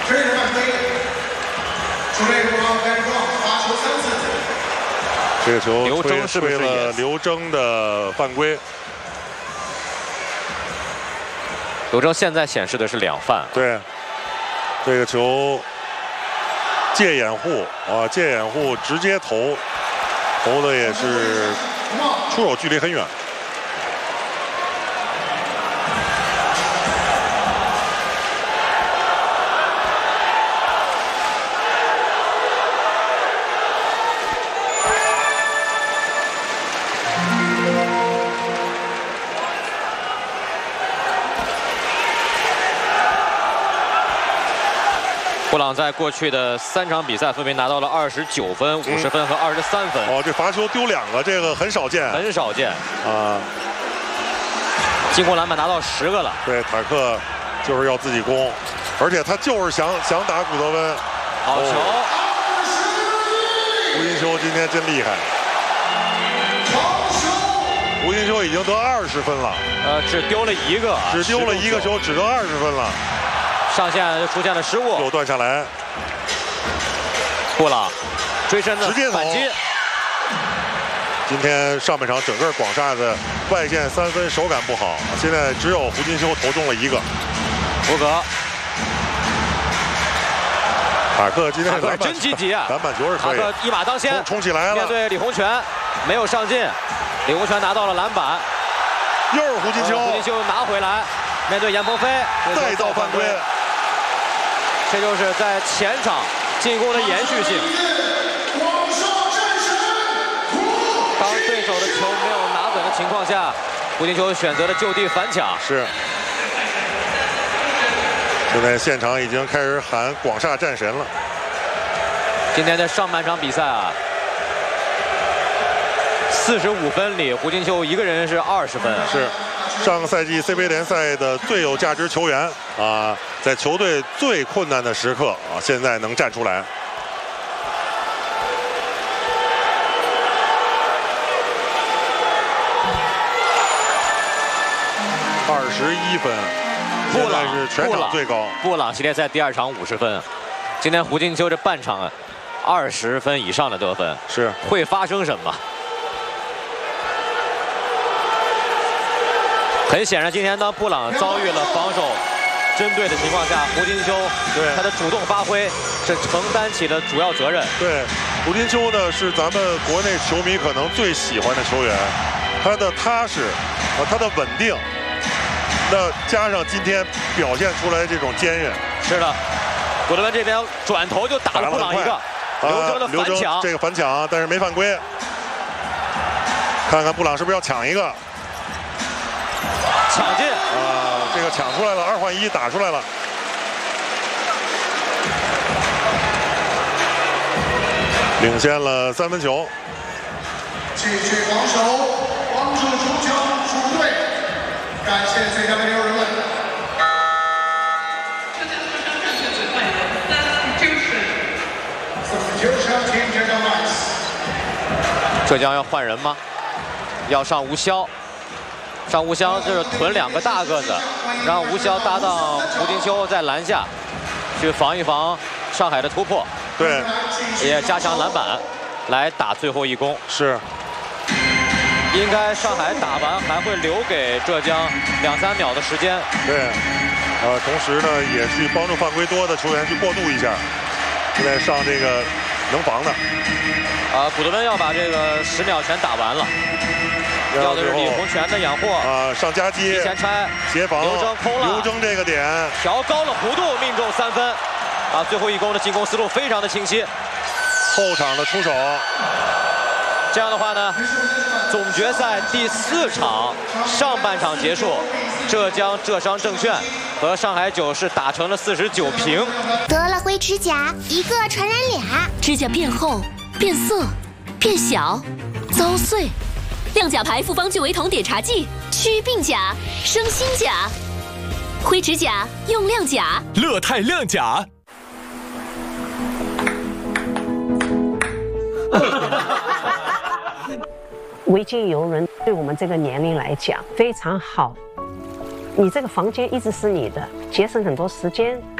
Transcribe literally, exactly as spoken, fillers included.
这是犯规，主队国王开始撞，罚球三次。 这个球刘铮是不是吹了刘铮的犯规？ 刘铮现在显示的是两犯。 对，这个球借掩护啊，借掩护直接投，投的也是出手距离很远。 布朗在过去的三场比赛分别拿到了二十九分、五十分和二十三分。 哦，这罚球丢两个，这个很少见， 很少见啊。 进攻篮板拿到十个了。 对，塔克就是要自己攻，而且他就是想想打古德温。 好球！ 胡金秋今天真厉害。胡金秋已经得二十分了。 呃，只丢了一个， 只丢了一个球，只得二十分了。 上线就出现了失误， 又断下来。 布朗追身的直接反击。 今天上半场整个广厦的外线三分手感不好，现在只有胡金秋投中了一个。 胡格， 塔克今天塔克真积极啊！ 篮板球是可以。 塔克一马当先， 冲起来了。 面对李洪权，没有上进，李洪权拿到了篮板。 又是胡金秋， 胡金秋拿回来，面对严鹏飞， 再造犯规。 这就是在前场进攻的延续性。当对手的球没有拿稳的情况下，胡金秋选择了就地反抢。 是。现在现场已经开始喊广厦战神了。 今天的上半场比赛啊，四十五分里，胡金秋一个人是二十分。 是。上个赛季 C B A 联赛的最有价值球员啊，在球队最困难的时刻啊，现在能站出来。二十一分， 布朗是全场最高。 布朗系列赛第二场五十分，今天胡金秋这半场二十分以上的得分， 是会发生什么？很显然，今天当布朗遭遇了防守针对的情况下，胡金秋对他的主动发挥是承担起了主要责任。 对，胡金秋呢是咱们国内球迷可能最喜欢的球员，他的踏实啊，他的稳定，那加上今天表现出来这种坚韧。 是的，古德温这边转头就打了布朗一个，刘铮的反抢， 这个反抢，但是没犯规。看看布朗是不是要抢一个？ 抢进啊！这个抢出来了，二换一打出来了。领先了三分球。 继续防守，帮助主球主队。感谢最佳的六人们。 浙江要换人吗？要上吴骁。上吴骁就是囤两个大个子，让吴骁搭档胡金秋在篮下去防一防上海的突破， 对， 也加强篮板，来打最后一攻。 是， 应该上海打完还会留给浙江两三秒的时间。 对，呃，同时呢也去帮助犯规多的球员去过渡一下，现在上这个能防的。 啊，古德温要把这个十秒全打完了。要的是李洪权的掩护啊，上夹击， 提前拆协防， 刘铮空了， 刘铮这个点调高了弧度，命中三分，啊，最后一攻的进攻思路非常的清晰。 后场的出手， 这样的话呢，总决赛第四场上半场结束，浙江浙商证券和上海九是打成了四十九平。 得了灰指甲，一个传染俩， 指甲变厚、变色、变小、遭碎。亮甲牌复方聚维酮碘茶剂，祛鬓甲、生新甲。灰指甲用亮甲， 乐泰亮甲。 维京游轮对我们这个年龄来讲非常好，你这个房间一直是你的，节省很多时间。